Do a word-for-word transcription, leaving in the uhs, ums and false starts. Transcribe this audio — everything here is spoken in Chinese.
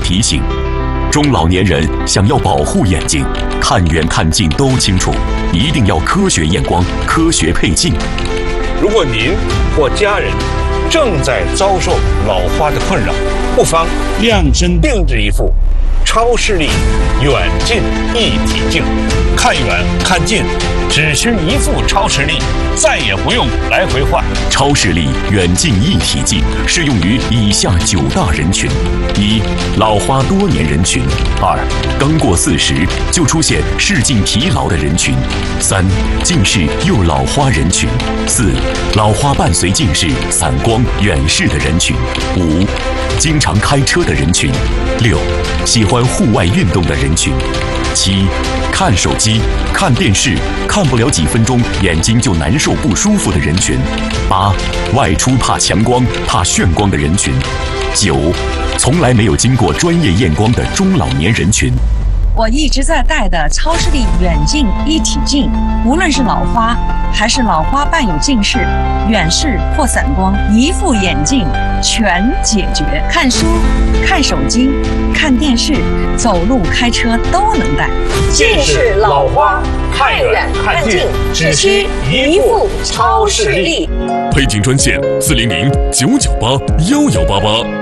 提醒：中老年人想要保护眼睛，看远看近都清楚，一定要科学验光、科学配镜。 如果您或家人正在遭受老花的困扰，不妨量身定制一副超视力远近一体镜，看远看近只需一副超视力，再也不用来回换。 超视力远近一体镜适用于以下九大人群：一、老花多年人群；二、刚过四十就出现视镜疲劳的人群；三、近视又老花人群；四、老花伴随近视、散光、远视的人群；五、经常开车的人群；六、喜欢户外运动的人群；七、看手机、看电视看不了几分钟眼睛就难受不舒服的人群；八、外出怕强光、怕眩光的人群；九、从来没有经过专业验光的中老年人群。 我一直在戴的超视力远近一体镜，无论是老花还是老花伴有近视、远视或散光，一副眼镜全解决。看书、看手机、看电视、走路、开车都能戴。 近视、老花，看远看近，只需一副超视力。 配镜专线：四零零九九八幺幺八八。